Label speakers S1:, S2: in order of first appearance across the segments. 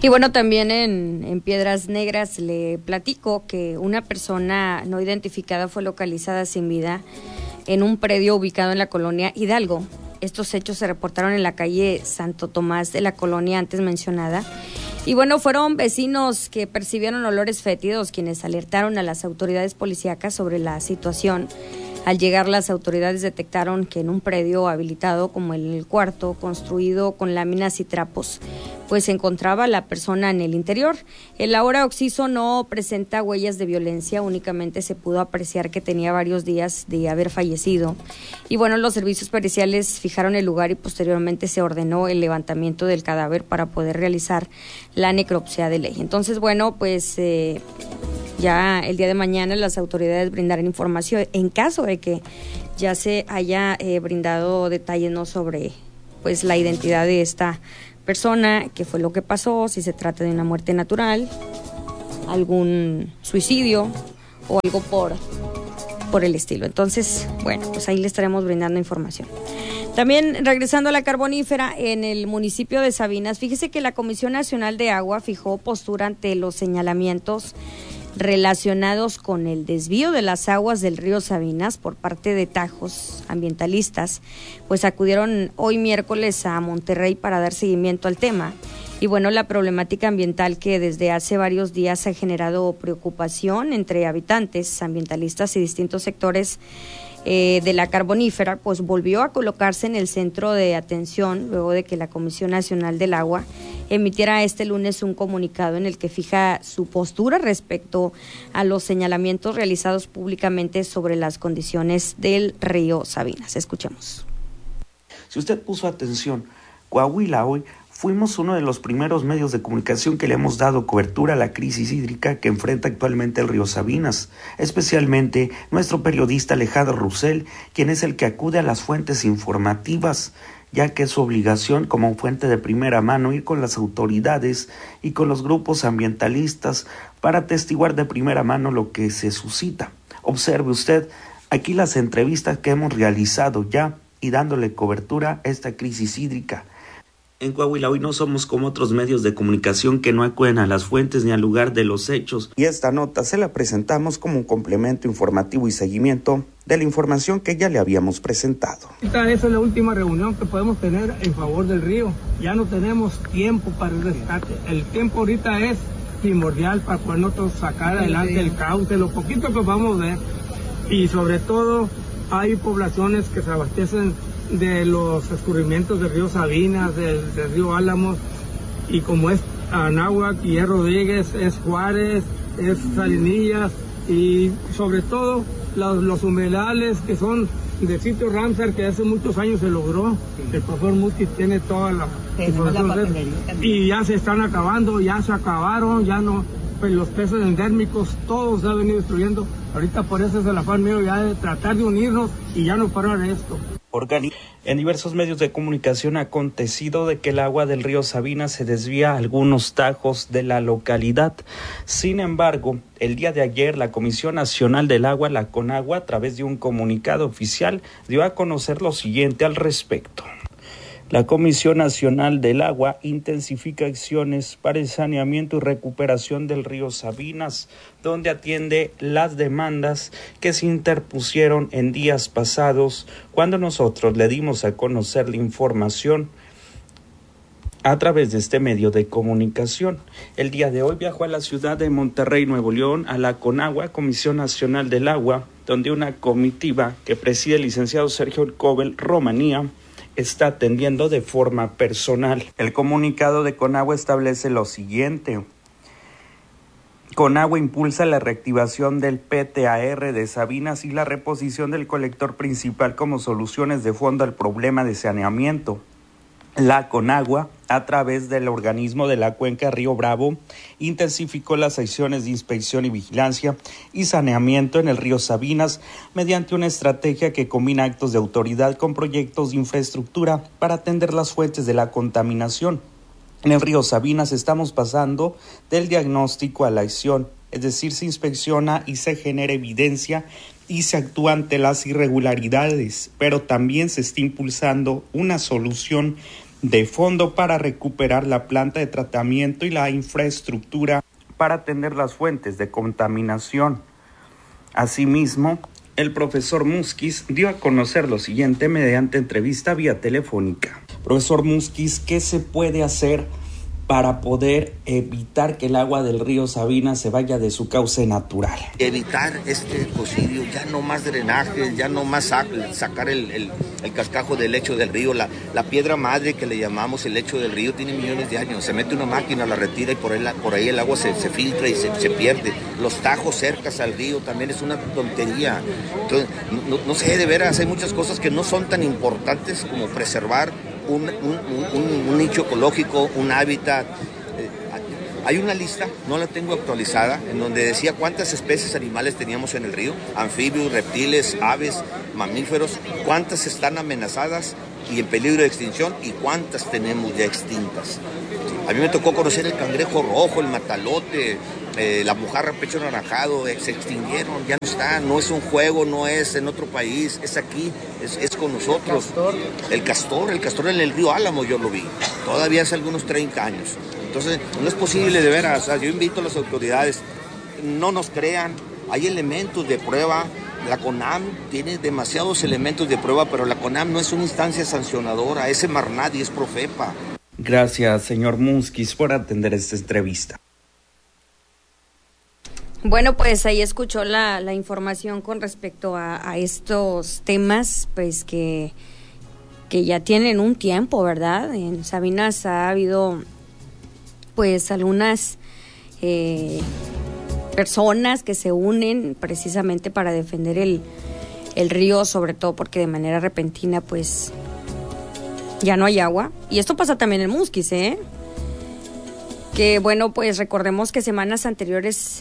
S1: Y bueno, también en Piedras Negras le platico que una persona no identificada fue localizada sin vida en un predio ubicado en la colonia Hidalgo. Estos hechos se reportaron en la calle Santo Tomás de la colonia antes mencionada. Y bueno, fueron vecinos que percibieron olores fétidos quienes alertaron a las autoridades policíacas sobre la situación. Al llegar, las autoridades detectaron que en un predio habilitado como el cuarto, construido con láminas y trapos, pues se encontraba la persona en el interior. El ahora occiso no presenta huellas de violencia, únicamente se pudo apreciar que tenía varios días de haber fallecido. Y bueno, los servicios periciales fijaron el lugar y posteriormente se ordenó el levantamiento del cadáver para poder realizar la necropsia de ley. Entonces, bueno, pues ya el día de mañana las autoridades brindarán información en caso de que ya se haya brindado detalles, ¿no?, sobre pues la identidad de esta persona, qué fue lo que pasó, si se trata de una muerte natural, algún suicidio o algo por el estilo. Entonces, bueno, pues ahí le estaremos brindando información. También regresando a la carbonífera en el municipio de Sabinas, fíjese que la Comisión Nacional de Agua fijó postura ante los señalamientos relacionados con el desvío de las aguas del río Sabinas por parte de tajos ambientalistas, pues acudieron hoy miércoles a Monterrey para dar seguimiento al tema. Y bueno, la problemática ambiental que desde hace varios días ha generado preocupación entre habitantes, ambientalistas y distintos sectores de la carbonífera, pues volvió a colocarse en el centro de atención luego de que la Comisión Nacional del Agua emitiera este lunes un comunicado en el que fija su postura respecto a los señalamientos realizados públicamente sobre las condiciones del río Sabinas. Escuchemos.
S2: Si usted puso atención, Coahuila hoy fuimos uno de los primeros medios de comunicación que le hemos dado cobertura a la crisis hídrica que enfrenta actualmente el río Sabinas, especialmente nuestro periodista Alejandro Roussel, quien es el que acude a las fuentes informativas, ya que es su obligación como fuente de primera mano ir con las autoridades y con los grupos ambientalistas para atestiguar de primera mano lo que se suscita. Observe usted aquí las entrevistas que hemos realizado ya y dándole cobertura a esta crisis hídrica. En Coahuila hoy no somos como otros medios de comunicación que no acuden a las fuentes ni al lugar de los hechos. Y esta nota se la presentamos como un complemento informativo y seguimiento de la información que ya le habíamos presentado.
S3: Esta es la última reunión que podemos tener en favor del río. Ya no tenemos tiempo para el rescate. El tiempo ahorita es primordial para poder nosotros sacar adelante el cauce, lo poquito que vamos a ver. Y sobre todo hay poblaciones que se abastecen de los escurrimientos del río Sabinas, del río Álamos, y como es Anáhuac y es Rodríguez, es Juárez, es Salinillas, y sobre todo los humedales que son del sitio Ramsar, que hace muchos años se logró. El profesor Muti tiene toda la información y ya se están acabando, ya se acabaron, ya no, pues los peces endérmicos todos se han venido destruyendo. Ahorita por eso es el afán mío ya de tratar de unirnos y ya no parar esto.
S2: En diversos medios de comunicación ha acontecido de que el agua del río Sabinas se desvía a algunos tajos de la localidad. Sin embargo, el día de ayer la Comisión Nacional del Agua, la CONAGUA, a través de un comunicado oficial, dio a conocer lo siguiente al respecto. La Comisión Nacional del Agua intensifica acciones para el saneamiento y recuperación del río Sabinas, donde atiende las demandas que se interpusieron en días pasados cuando nosotros le dimos a conocer la información a través de este medio de comunicación. El día de hoy viajó a la ciudad de Monterrey, Nuevo León, a la CONAGUA, Comisión Nacional del Agua, donde una comitiva que preside el licenciado Sergio Cobel Romanía está atendiendo de forma personal. El comunicado de CONAGUA establece lo siguiente. CONAGUA impulsa la reactivación del PTAR de Sabinas y la reposición del colector principal como soluciones de fondo al problema de saneamiento. La CONAGUA, a través del organismo de la cuenca Río Bravo, intensificó las acciones de inspección y vigilancia y saneamiento en el río Sabinas mediante una estrategia que combina actos de autoridad con proyectos de infraestructura para atender las fuentes de la contaminación. En el río Sabinas estamos pasando del diagnóstico a la acción, es decir, se inspecciona y se genera evidencia y se actúa ante las irregularidades, pero también se está impulsando una solución de fondo para recuperar la planta de tratamiento y la infraestructura para atender las fuentes de contaminación. Asimismo, el profesor Musquiz dio a conocer lo siguiente mediante entrevista vía telefónica. Profesor Musquiz, ¿qué se puede hacer para poder evitar que el agua del río Sabina se vaya de su cauce natural?
S4: Evitar este ecocidio, ya no más drenaje, ya no más sacar el cascajo del lecho del río, la piedra madre que le llamamos el lecho del río tiene millones de años, se mete una máquina, la retira y por ahí el agua se filtra y se pierde. Los tajos cercas al río también es una tontería. Entonces, no sé, de veras, hay muchas cosas que no son tan importantes como preservar un nicho ecológico, un hábitat. Hay una lista, no la tengo actualizada, en donde decía cuántas especies animales teníamos en el río, anfibios, reptiles, aves, mamíferos, cuántas están amenazadas y en peligro de extinción y cuántas tenemos ya extintas. A mí me tocó conocer el cangrejo rojo, el matalote, la mojarra pecho anaranjado, se extinguieron, ya no está, no es un juego, no es en otro país, es aquí, es con nosotros. El castor en el río Álamo yo lo vi, todavía hace algunos 30 años. Entonces, no es posible de veras, o sea, yo invito a las autoridades, no nos crean, hay elementos de prueba, la CONAM tiene demasiados elementos de prueba, pero la CONAM no es una instancia sancionadora, es Semarnat y es Profepa.
S2: Gracias, señor Musquiz, por atender esta entrevista.
S1: Bueno, pues ahí escuchó la información con respecto a estos temas, pues que ya tienen un tiempo, ¿verdad? En Sabinas ha habido pues algunas personas que se unen precisamente para defender el río, sobre todo porque de manera repentina pues ya no hay agua. Y esto pasa también en Musquiz, que bueno, pues recordemos que semanas anteriores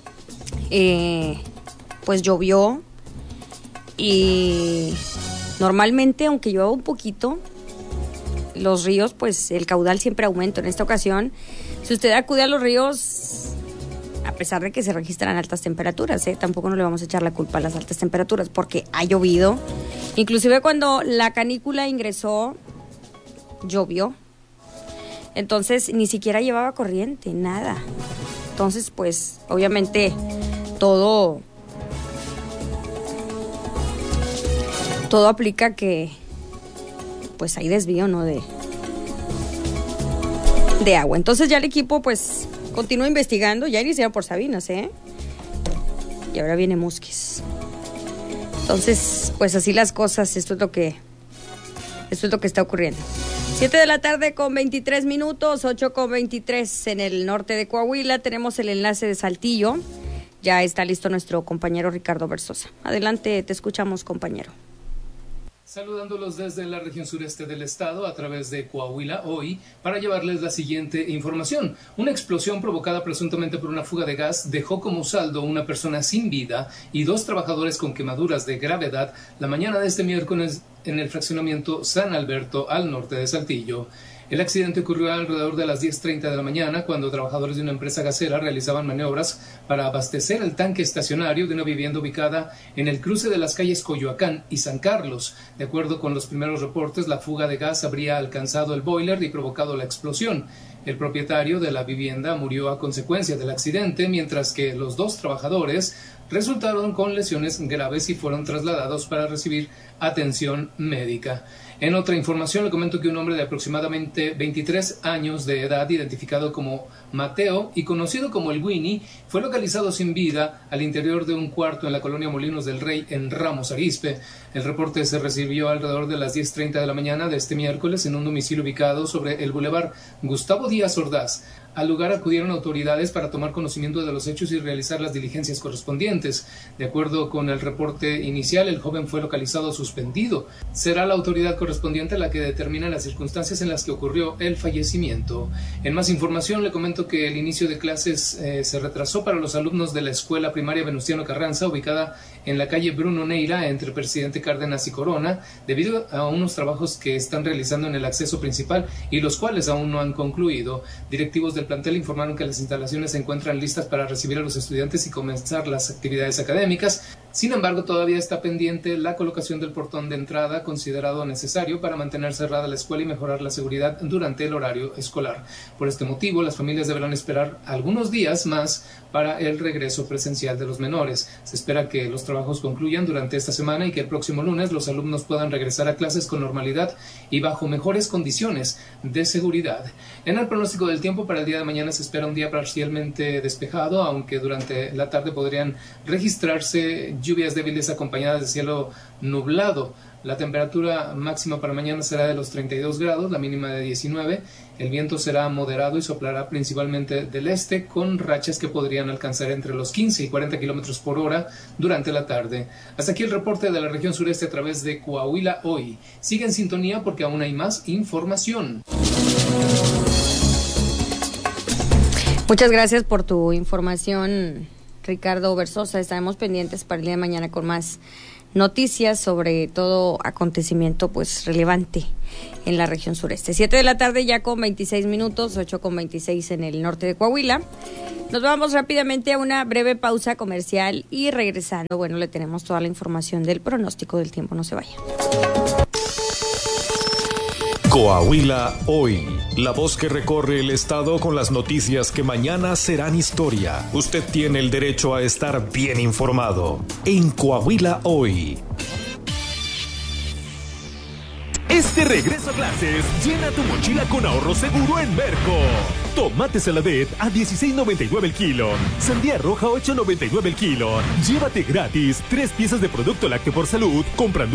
S1: pues llovió y normalmente, aunque llueva un poquito, los ríos, pues el caudal siempre aumenta. En esta ocasión, si usted acude a los ríos, a pesar de que se registran altas temperaturas, tampoco no le vamos a echar la culpa a las altas temperaturas, porque ha llovido. Inclusive cuando la canícula ingresó, llovió. Entonces, ni siquiera llevaba corriente, nada. Entonces, pues, obviamente, todo aplica que pues hay desvío, ¿no? de agua. Entonces ya el equipo pues continúa investigando, ya iniciaron por Sabinas, y ahora viene Musquiz. Entonces, pues así las cosas, esto es lo que está ocurriendo. 7:23 p.m, 8:23 p.m. en el norte de Coahuila. Tenemos el enlace de Saltillo. Ya está listo nuestro compañero Ricardo Versosa. Adelante, te escuchamos, compañero.
S5: Saludándolos desde la región sureste del estado a través de Coahuila hoy para llevarles la siguiente información. Una explosión provocada presuntamente por una fuga de gas dejó como saldo una persona sin vida y 2 trabajadores con quemaduras de gravedad la mañana de este miércoles en el fraccionamiento San Alberto al norte de Saltillo. El accidente ocurrió alrededor de las 10:30 de la mañana cuando trabajadores de una empresa gasera realizaban maniobras para abastecer el tanque estacionario de una vivienda ubicada en el cruce de las calles Coyoacán y San Carlos. De acuerdo con los primeros reportes, la fuga de gas habría alcanzado el boiler y provocado la explosión. El propietario de la vivienda murió a consecuencia del accidente, mientras que los 2 trabajadores resultaron con lesiones graves y fueron trasladados para recibir atención médica. En otra información le comento que un hombre de aproximadamente 23 años de edad, identificado como Mateo y conocido como el Winnie, fue localizado sin vida al interior de un cuarto en la colonia Molinos del Rey en Ramos Arizpe. El reporte se recibió alrededor de las 10:30 de la mañana de este miércoles en un domicilio ubicado sobre el bulevar Gustavo Díaz Ordaz. Al lugar acudieron autoridades para tomar conocimiento de los hechos y realizar las diligencias correspondientes. De acuerdo con el reporte inicial, el joven fue localizado suspendido. Será la autoridad correspondiente la que determine las circunstancias en las que ocurrió el fallecimiento. En más información, le comento que el inicio de clases se retrasó para los alumnos de la escuela primaria Venustiano Carranza, ubicada en la calle Bruno Neira, entre Presidente Cárdenas y Corona, debido a unos trabajos que están realizando en el acceso principal y los cuales aún no han concluido. Directivos del plantel informaron que las instalaciones se encuentran listas para recibir a los estudiantes y comenzar las actividades académicas. Sin embargo, todavía está pendiente la colocación del portón de entrada, considerado necesario para mantener cerrada la escuela y mejorar la seguridad durante el horario escolar. Por este motivo, las familias deberán esperar algunos días más para el regreso presencial de los menores. Se espera que los trabajos concluyan durante esta semana y que el próximo lunes los alumnos puedan regresar a clases con normalidad y bajo mejores condiciones de seguridad. En el pronóstico del tiempo para el día de mañana se espera un día parcialmente despejado, aunque durante la tarde podrían registrarse lluvias débiles acompañadas de cielo nublado. La temperatura máxima para mañana será de los 32 grados, la mínima de 19. El viento será moderado y soplará principalmente del este, con rachas que podrían alcanzar entre los 15 y 40 kilómetros por hora durante la tarde. Hasta aquí el reporte de la región sureste a través de Coahuila Hoy. Sigue en sintonía porque aún hay más información.
S1: Muchas gracias por tu información, Ricardo Versosa. Estaremos pendientes para el día de mañana con más noticias sobre todo acontecimiento pues relevante en la región sureste. 7 de la tarde ya con 26 minutos, 8 con 26 en el norte de Coahuila. Nos vamos rápidamente a una breve pausa comercial y regresando, bueno, le tenemos toda la información del pronóstico del tiempo. No se vaya.
S6: Coahuila Hoy, la voz que recorre el estado con las noticias que mañana serán historia. Usted tiene el derecho a estar bien informado en Coahuila Hoy.
S7: Este regreso a clases, llena tu mochila con ahorro seguro en Merco. Tomate Saladet a $16.99 el kilo. Sandía roja $8.99 el kilo. Llévate gratis 3 piezas de producto lácteo por salud comprando